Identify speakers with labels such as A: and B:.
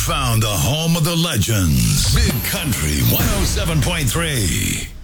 A: found the home of the legends. Big Country 107.3.